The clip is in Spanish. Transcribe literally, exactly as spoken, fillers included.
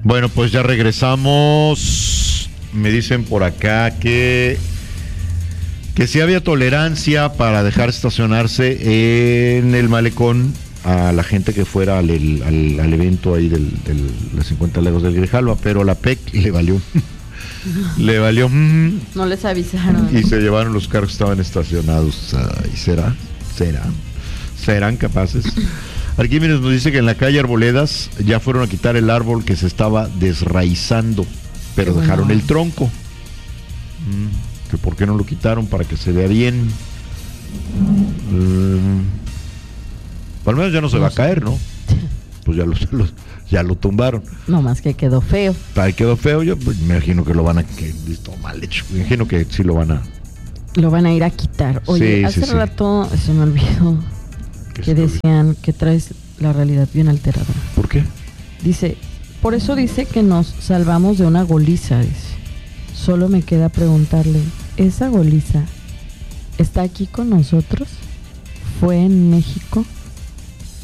Bueno, pues ya regresamos. Me dicen por acá que que sí había tolerancia para dejar estacionarse en el malecón a la gente que fuera al, al, al evento ahí de los cincuenta Legos del Grijalva, pero la P E C le valió. Le valió. No les avisaron. Y se llevaron los carros que estaban estacionados. ¿Y será? ¿Será? ¿Serán capaces? Arquímedes nos dice que en la calle Arboledas ya fueron a quitar el árbol que se estaba desraizando, pero bueno, dejaron el tronco. Mm, que por qué no lo quitaron para que se vea bien. Mm, al menos ya no se no va sé. a caer, ¿no? Pues ya lo, lo, ya lo tumbaron. No más que quedó feo. Ahí quedó feo, yo pues, me imagino que lo van a... que listo, mal hecho. Me imagino que sí lo van a... Lo van a ir a quitar. Oye, sí, hace sí, rato sí. se me olvidó que decían que traes la realidad bien alterada. ¿Por qué? Dice, por eso dice que nos salvamos de una goliza. Dice. Solo me queda preguntarle, ¿esa goliza está aquí con nosotros? ¿Fue en México?